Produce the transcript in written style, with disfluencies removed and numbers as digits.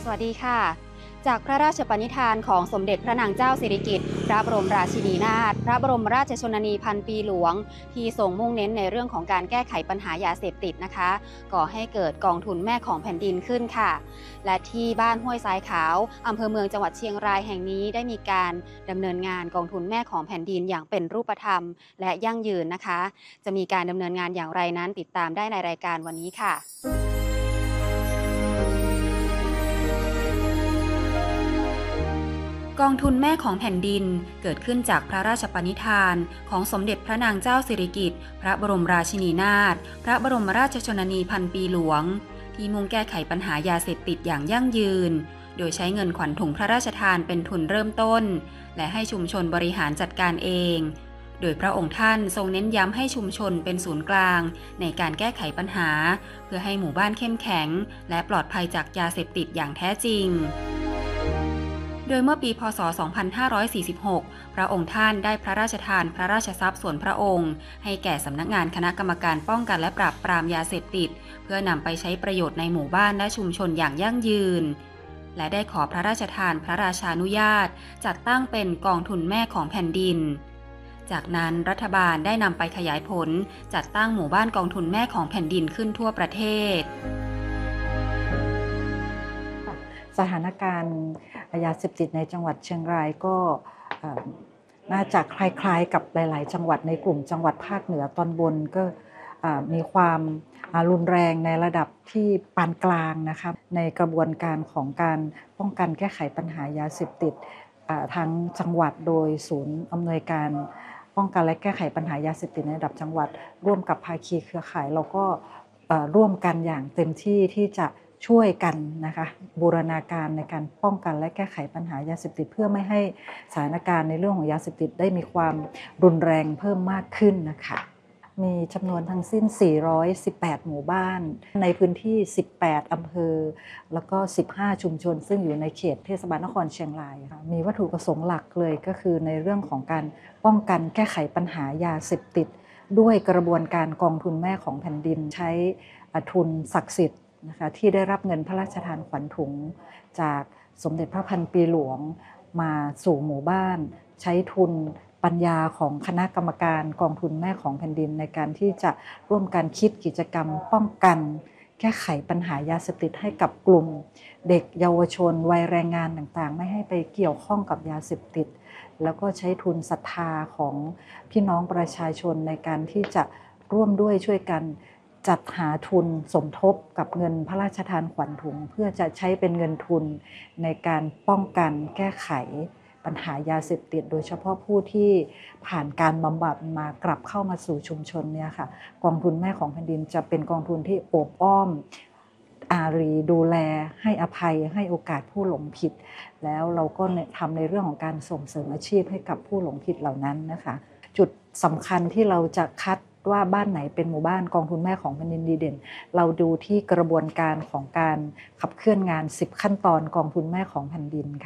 สวัสดีค่ะจากพระราชปณิธานของสมเด็จพระนางเจ้าสิริกิติ์พระบรมราชินีนาถพระบรมราชชนนีพันปีหลวงที่ทรงมุ่งเน้นในเรื่องของการแก้ไขปัญหายาเสพติดนะคะก่อให้เกิดกองทุนแม่ของแผ่นดินขึ้นค่ะและที่บ้านห้วยทรายขาวอำเภอเมืองจังหวัดเชียงรายแห่งนี้ได้มีการดำเนินงานกองทุนแม่ของแผ่นดินอย่างเป็นรูปธรรมและยั่งยืนนะคะจะมีการดำเนินงานอย่างไรนั้นติดตามได้ในรายการวันนี้ค่ะกองทุนแม่ของแผ่นดินเกิดขึ้นจากพระราชปณิธานของสมเด็จพระนางเจ้าสิริกิติ์พระบรมราชินีนาถพระบรมราชชนนีพันปีหลวงที่มุ่งแก้ไขปัญหายาเสพติดอย่างยั่งยืนโดยใช้เงินขวัญถุงพระราชทานเป็นทุนเริ่มต้นและให้ชุมชนบริหารจัดการเองโดยพระองค์ท่านทรงเน้นย้ำให้ชุมชนเป็นศูนย์กลางในการแก้ไขปัญหาเพื่อให้หมู่บ้านเข้มแข็งและปลอดภัยจากยาเสพติดอย่างแท้จริงโดยเมื่อปีพ.ศ. 2546 พระองค์ท่านได้พระราชทานพระราชทรัพย์ส่วนพระองค์ให้แก่สำนักงานคณะกรรมการป้องกันและปราบปรามยาเสพติดเพื่อนำไปใช้ประโยชน์ในหมู่บ้านและชุมชนอย่างยั่งยืนและได้ขอพระราชทานพระราชานุญาตจัดตั้งเป็นกองทุนแม่ของแผ่นดินจากนั้นรัฐบาลได้นำไปขยายผลจัดตั้งหมู่บ้านกองทุนแม่ของแผ่นดินขึ้นทั่วประเทศสถานการณ์ยาเสพติดในจังหวัดเชียงรายก็น่าจะคล้ายๆกับหลายๆจังหวัดในกลุ่มจังหวัดภาคเหนือตอนบนก็มีความรุนแรงในระดับที่ปานกลางนะคะในกระบวนการของการป้องกันแก้ไขปัญหายาเสพติดทั้งจังหวัดโดยศูนย์อำนวยการป้องกันและแก้ไขปัญหายาเสพติดในระดับจังหวัดร่วมกับภาคีเครือข่ายเราก็ร่วมกันอย่างเต็มที่ที่จะช่วยกันนะคะบูรณาการในการป้องกันและแก้ไขปัญหายาเสพติดเพื่อไม่ให้สถานการณ์ในเรื่องของยาเสพติดได้มีความรุนแรงเพิ่มมากขึ้นนะคะมีจำนวนทั้งสิ้น418หมู่บ้านในพื้นที่18อำเภอแล้วก็15ชุมชนซึ่งอยู่ในเขตเทศบาลนครเชียงรายค่ะมีวัตถุประสงค์หลักเลยก็คือในเรื่องของการป้องกันแก้ไขปัญหายาเสพติดด้วยกระบวนการกองทุนแม่ของแผ่นดินใช้ทุนศักดิ์สิทธิ์นะคะที่ได้รับเงินพระราชทานขวัญถุงจากสมเด็จพระพันปีหลวงมาสู่หมู่บ้านใช้ทุนปัญญาของคณะกรรมการกองทุนแม่ของแผ่นดินในการที่จะร่วมกันคิดกิจกรรมป้องกันแก้ไขปัญหายาเสพติดให้กับกลุ่มเด็กเยาวชนวัยแรงงานต่างๆไม่ให้ไปเกี่ยวข้องกับยาเสพติดแล้วก็ใช้ทุนศรัทธาของพี่น้องประชาชนในการที่จะร่วมด้วยช่วยกันจัดหาทุนสมทบกับเงินพระราชทานขวัญถุงเพื่อจะใช้เป็นเงินทุนในการป้องกันแก้ไขปัญหายาเสพติดโดยเฉพาะผู้ที่ผ่านการบำบัดมากลับเข้ามาสู่ชุมชนเนี่ยค่ะกองทุนแม่ของแผ่นดินจะเป็นกองทุนที่โอบอ้อมอารีดูแลให้อภัยให้โอกาสผู้หลงผิดแล้วเราก็ทำในเรื่องของการส่งเสริมอาชีพให้กับผู้หลงผิดเหล่านั้นนะคะจุดสำคัญที่เราจะคัดว่าบ้านไหนเป็นหมู่บ้านกองทุนแม่ของแผ่นดินดีเด่นเราดูที่กระบวนการของการขับเคลื่อนงาน10ขั้นตอนกองทุนแม่ของแผ่นดินค่ะ